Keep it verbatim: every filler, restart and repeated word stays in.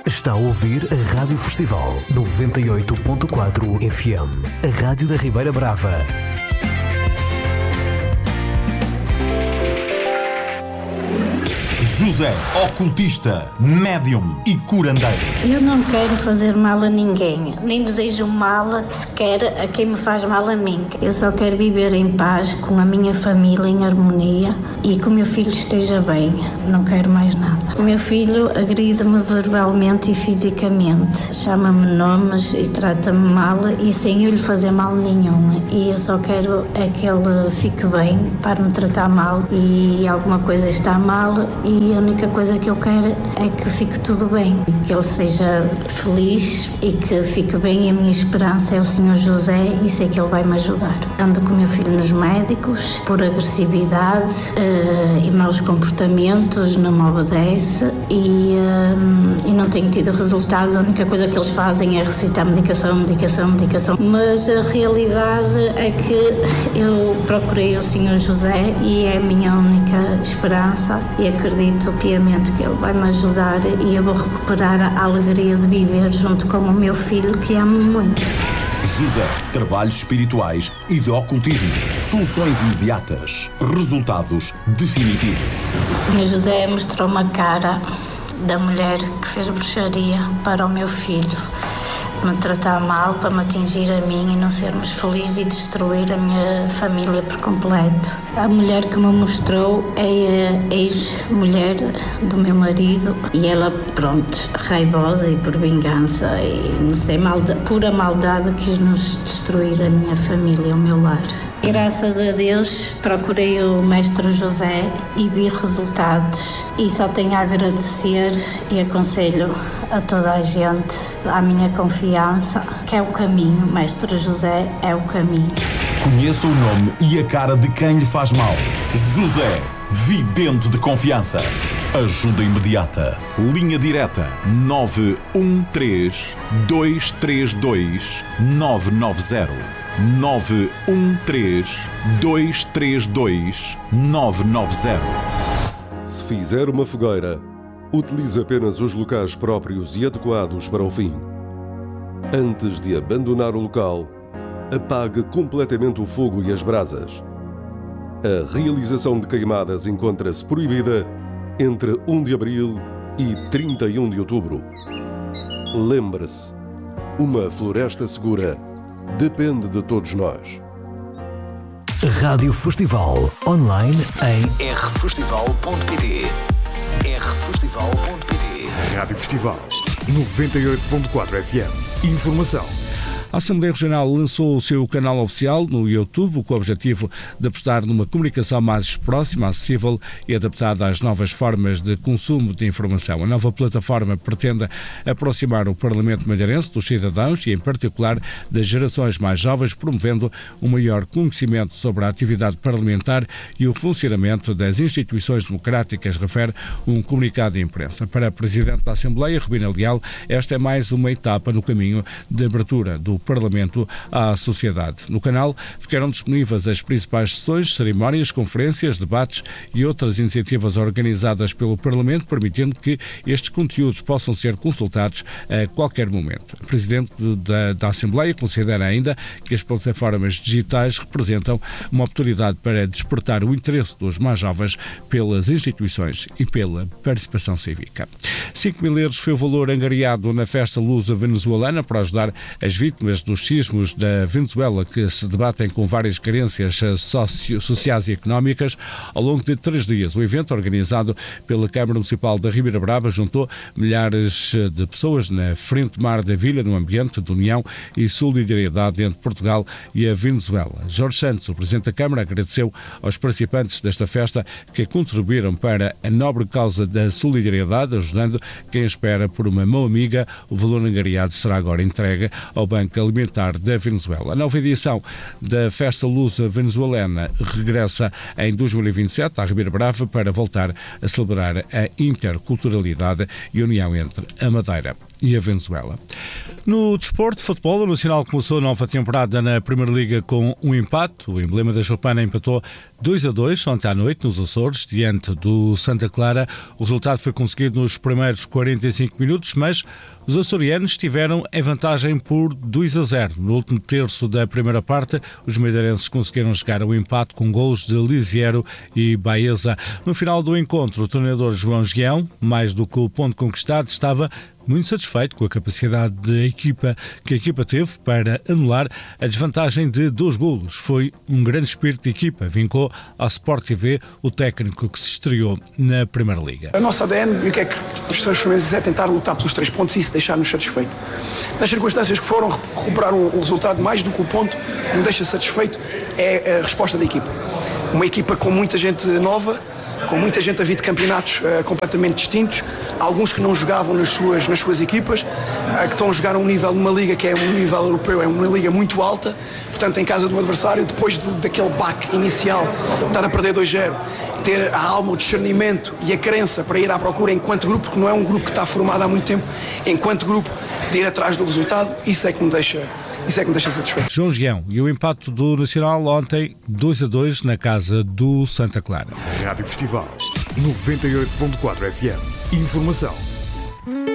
Está a ouvir a Rádio Festival noventa e oito ponto quatro F M, a Rádio da Ribeira Brava. José, ocultista, médium e curandeiro. Eu não quero fazer mal a ninguém, nem desejo mal sequer a quem me faz mal a mim. Eu só quero viver em paz com a minha família, em harmonia, e que o meu filho esteja bem. Não quero mais nada. O meu filho agride-me verbalmente e fisicamente, chama-me nomes e trata-me mal, e sem eu lhe fazer mal nenhum. E eu só quero é que ele fique bem, para me tratar mal, e alguma coisa está mal, e a única coisa que eu quero é que fique tudo bem, que ele seja feliz e que fique bem. E a minha esperança é o senhor José, e sei que ele vai me ajudar. Ando com o meu filho nos médicos por agressividade uh, e maus comportamentos, não me obedece, e, uh, e não tenho tido resultados. A única coisa que eles fazem é recitar medicação, medicação, medicação. Mas a realidade é que eu procurei o senhor José e é a minha única esperança, e acredito piamente que ele vai me ajudar, e eu vou recuperar a alegria de viver junto com o meu filho, que amo muito. José, trabalhos espirituais e de ocultismo, soluções imediatas, resultados definitivos. O senhor José mostrou-me a cara da mulher que fez bruxaria para o meu filho, me tratar mal, para me atingir a mim e não sermos felizes, e destruir a minha família por completo. A mulher que me mostrou é a ex-mulher do meu marido, e ela, pronto, raivosa e por vingança e não sei, maldade, pura maldade, quis nos destruir a minha família, o meu lar. Graças a Deus procurei o mestre José e vi resultados, e só tenho a agradecer, e aconselho a toda a gente, à minha confiança, que é o caminho. Mestre José é o caminho. Conheça o nome e a cara de quem lhe faz mal. José, vidente de confiança. Ajuda imediata. Linha direta nove um três, dois três dois, nove nove zero. nove um três, dois três dois, nove nove zero. Se fizer uma fogueira, utilize apenas os locais próprios e adequados para o fim. Antes de abandonar o local, apague completamente o fogo e as brasas. A realização de queimadas encontra-se proibida entre primeiro de abril e trinta e um de outubro. Lembre-se, uma floresta segura depende de todos nós. Rádio Festival, online em r festival ponto p t. r festival ponto p t. Rádio Festival noventa e oito ponto quatro F M. Informação. A Assembleia Regional lançou o seu canal oficial no YouTube com o objetivo de apostar numa comunicação mais próxima, acessível e adaptada às novas formas de consumo de informação. A nova plataforma pretende aproximar o Parlamento madeirense dos cidadãos e, em particular, das gerações mais jovens, promovendo um maior conhecimento sobre a atividade parlamentar e o funcionamento das instituições democráticas, refere um comunicado de imprensa. Para a Presidente da Assembleia, Rubina Leal, esta é mais uma etapa no caminho de abertura do Parlamento à sociedade. No canal ficaram disponíveis as principais sessões, cerimónias, conferências, debates e outras iniciativas organizadas pelo Parlamento, permitindo que estes conteúdos possam ser consultados a qualquer momento. O Presidente da, da Assembleia considera ainda que as plataformas digitais representam uma oportunidade para despertar o interesse dos mais jovens pelas instituições e pela participação cívica. cinco mil euros foi o valor angariado na festa luso-venezuelana para ajudar as vítimas dos sismos da Venezuela, que se debatem com várias carências socio- sociais e económicas. Ao longo de três dias, o evento, organizado pela Câmara Municipal da Ribeira Brava, juntou milhares de pessoas na frente mar da vila, no ambiente de união e solidariedade entre Portugal e a Venezuela. Jorge Santos, o Presidente da Câmara, agradeceu aos participantes desta festa que contribuíram para a nobre causa da solidariedade, ajudando quem espera por uma mão amiga. O valor angariado será agora entregue ao Banco Banco Alimentar da Venezuela. A nova edição da Festa Lusa Venezuelana regressa em dois mil e vinte e sete à Ribeira Brava para voltar a celebrar a interculturalidade e a união entre a Madeira e a Venezuela. No desporto, futebol, o Nacional começou a nova temporada na Primeira Liga com um empate. O emblema da Choupana empatou dois a dois ontem à noite nos Açores, diante do Santa Clara. O resultado foi conseguido nos primeiros quarenta e cinco minutos, mas os açorianos tiveram em vantagem por dois a zero. No último terço da primeira parte, os madeirenses conseguiram chegar ao empate com golos de Lisiero e Baeza. No final do encontro, o treinador João Gião, mais do que o ponto conquistado, estava muito satisfeito com a capacidade da equipa que a equipa teve para anular a desvantagem de dois golos. Foi um grande espírito de equipa, vincou ao Sport T V o técnico que se estreou na Primeira Liga. A nossa A D N e o que é que nos transformamos é tentar lutar pelos três pontos e isso deixar-nos satisfeito. Nas circunstâncias que foram, recuperar um resultado mais do que o ponto que me deixa satisfeito é a resposta da equipa. Uma equipa com muita gente nova, com muita gente a vir de campeonatos uh, completamente distintos, alguns que não jogavam nas suas, nas suas equipas, uh, que estão a jogar a um nível, numa liga que é um nível europeu, é uma liga muito alta, portanto em casa do adversário, depois de, daquele baque inicial, estar a perder dois a zero, ter a alma, o discernimento e a crença para ir à procura enquanto grupo, porque não é um grupo que está formado há muito tempo, enquanto grupo, de ir atrás do resultado, isso é que me deixa... Isso é que me deixa satisfeito. João Gião e o empate do Nacional ontem, dois a dois na casa do Santa Clara. Rádio Festival noventa e oito ponto quatro F M. Informação